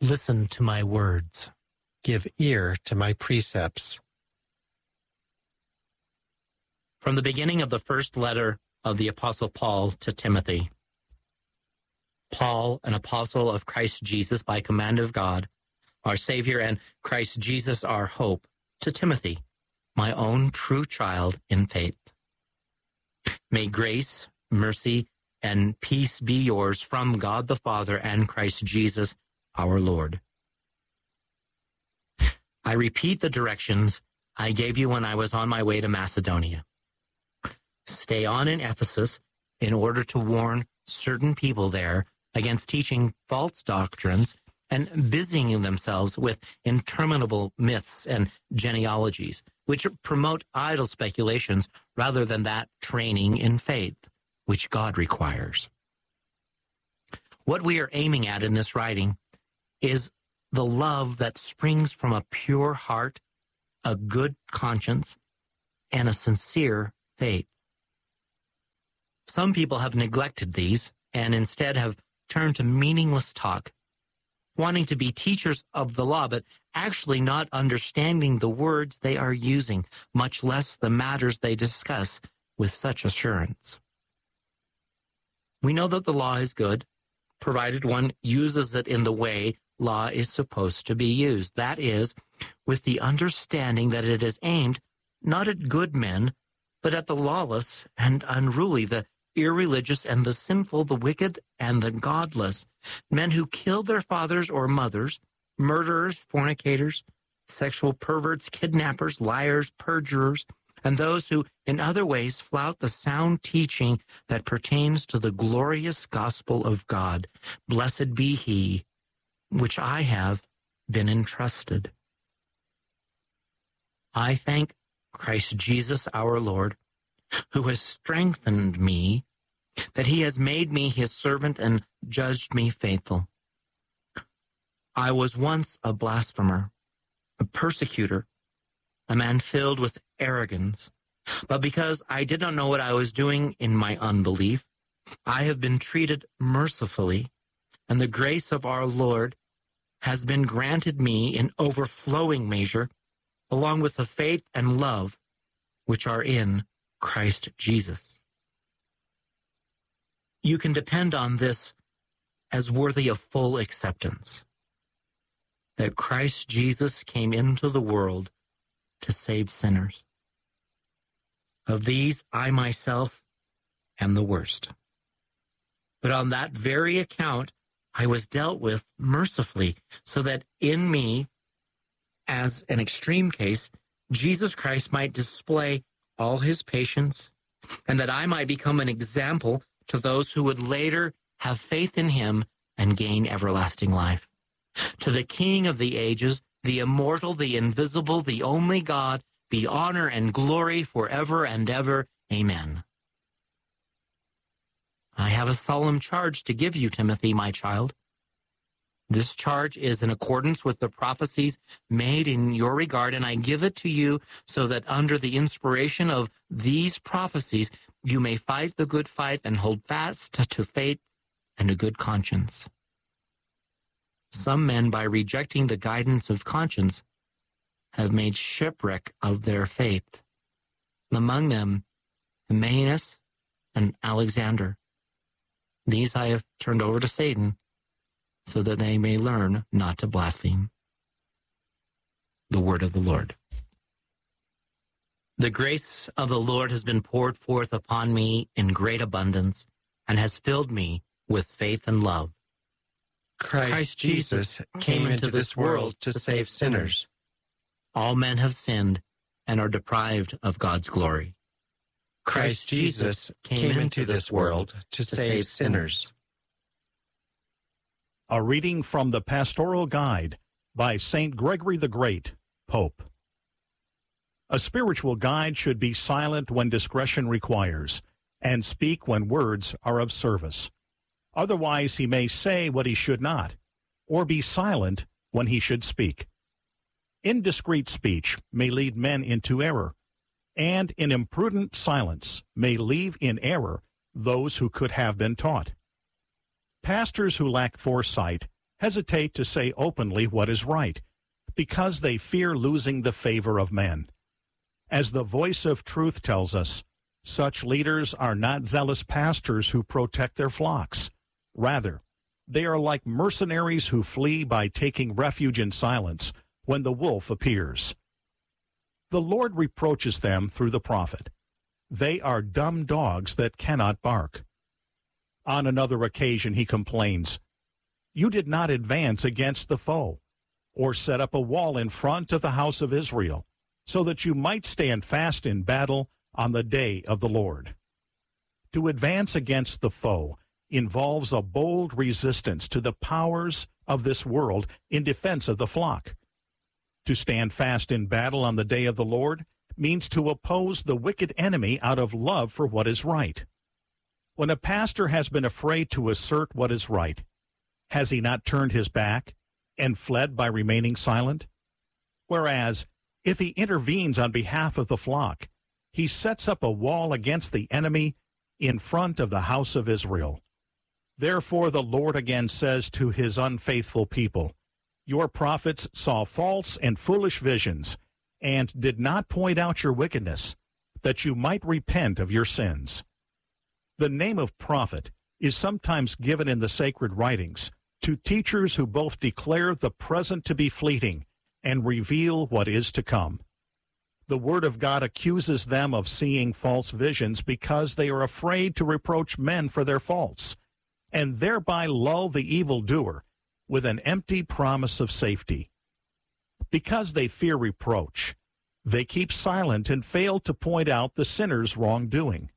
Listen to my words. Give ear to my precepts. From the beginning of the first letter of the Apostle Paul to Timothy. Paul, an apostle of Christ Jesus by command of God, our Savior, and Christ Jesus our hope, to Timothy, my own true child in faith. May grace, mercy, and peace be yours from God the Father and Christ Jesus our Lord. I repeat the directions I gave you when I was on my way to Macedonia. Stay on in Ephesus in order to warn certain people there against teaching false doctrines and busying themselves with interminable myths and genealogies, which promote idle speculations rather than that training in faith, which God requires. What we are aiming at in this writing is the love that springs from a pure heart, a good conscience, and a sincere faith. Some people have neglected these and instead have turned to meaningless talk, wanting to be teachers of the law, but actually not understanding the words they are using, much less the matters they discuss with such assurance. We know that the law is good, provided one uses it in the way law is supposed to be used. That is, with the understanding that it is aimed not at good men, but at the lawless and unruly, the irreligious and the sinful, the wicked and the godless, men who kill their fathers or mothers, murderers, fornicators, sexual perverts, kidnappers, liars, perjurers, and those who in other ways flout the sound teaching that pertains to the glorious gospel of God. Blessed be he, which I have been entrusted. I thank Christ Jesus our Lord, who has strengthened me, that he has made me his servant and judged me faithful. I was once a blasphemer, a persecutor, a man filled with arrogance, but because I did not know what I was doing in my unbelief, I have been treated mercifully, and the grace of our Lord has been granted me in overflowing measure, along with the faith and love which are in Christ Jesus. You can depend on this as worthy of full acceptance, that Christ Jesus came into the world to save sinners. Of these, I myself am the worst. But on that very account, I was dealt with mercifully, so that in me, as an extreme case, Jesus Christ might display all his patience, and that I might become an example to those who would later have faith in him and gain everlasting life. To the King of the ages, the immortal, the invisible, the only God, be honor and glory forever and ever. Amen. I have a solemn charge to give you, Timothy, my child. This charge is in accordance with the prophecies made in your regard, and I give it to you so that under the inspiration of these prophecies, you may fight the good fight and hold fast to faith and a good conscience. Some men, by rejecting the guidance of conscience, have made shipwreck of their faith. Among them, Hymenaeus and Alexander. These I have turned over to Satan, so that they may learn not to blaspheme. The word of the Lord. The grace of the Lord has been poured forth upon me in great abundance, and has filled me with faith and love. Christ Jesus came into this world to save sinners. All men have sinned and are deprived of God's glory. Christ Jesus came into this world to save sinners. A reading from the Pastoral Guide by St. Gregory the Great, Pope. A spiritual guide should be silent when discretion requires, and speak when words are of service. Otherwise he may say what he should not, or be silent when he should speak. Indiscreet speech may lead men into error, and an imprudent silence may leave in error those who could have been taught. Pastors who lack foresight hesitate to say openly what is right, because they fear losing the favor of men. As the voice of truth tells us, such leaders are not zealous pastors who protect their flocks. Rather, they are like mercenaries who flee by taking refuge in silence when the wolf appears. The Lord reproaches them through the prophet. They are dumb dogs that cannot bark. On another occasion he complains, "You did not advance against the foe, or set up a wall in front of the house of Israel, so that you might stand fast in battle on the day of the Lord." To advance against the foe involves a bold resistance to the powers of this world in defense of the flock. To stand fast in battle on the day of the Lord means to oppose the wicked enemy out of love for what is right. When a pastor has been afraid to assert what is right, has he not turned his back and fled by remaining silent? Whereas, if he intervenes on behalf of the flock, he sets up a wall against the enemy in front of the house of Israel. Therefore the Lord again says to his unfaithful people, "Your prophets saw false and foolish visions, and did not point out your wickedness, that you might repent of your sins." The name of prophet is sometimes given in the sacred writings to teachers who both declare the present to be fleeting and reveal what is to come. The Word of God accuses them of seeing false visions because they are afraid to reproach men for their faults, and thereby lull the evildoer with an empty promise of safety. Because they fear reproach, they keep silent and fail to point out the sinner's wrongdoing.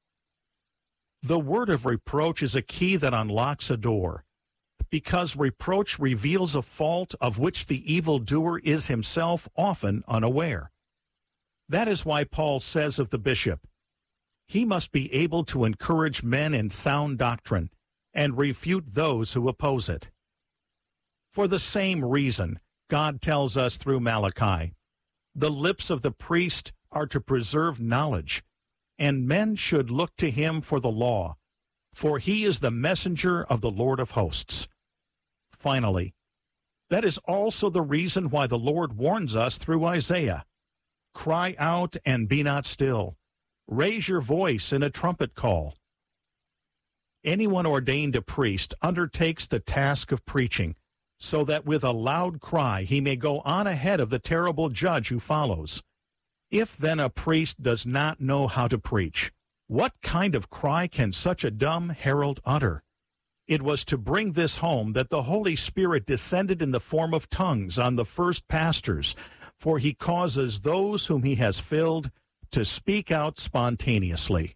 The word of reproach is a key that unlocks a door, because reproach reveals a fault of which the evildoer is himself often unaware. That is why Paul says of the bishop, he must be able to encourage men in sound doctrine and refute those who oppose it. For the same reason, God tells us through Malachi, the lips of the priest are to preserve knowledge, and men should look to him for the law, for he is the messenger of the Lord of hosts. Finally, that is also the reason why the Lord warns us through Isaiah, "Cry out and be not still. Raise your voice in a trumpet call." Anyone ordained a priest undertakes the task of preaching, so that with a loud cry he may go on ahead of the terrible judge who follows. If then a priest does not know how to preach, what kind of cry can such a dumb herald utter? It was to bring this home that the Holy Spirit descended in the form of tongues on the first pastors, for he causes those whom he has filled to speak out spontaneously.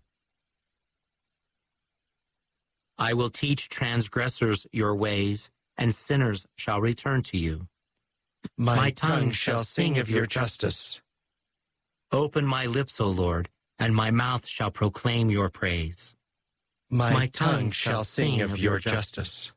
I will teach transgressors your ways, and sinners shall return to you. My tongue shall sing of your justice. Open my lips, O Lord, and my mouth shall proclaim your praise. My tongue shall sing of your justice.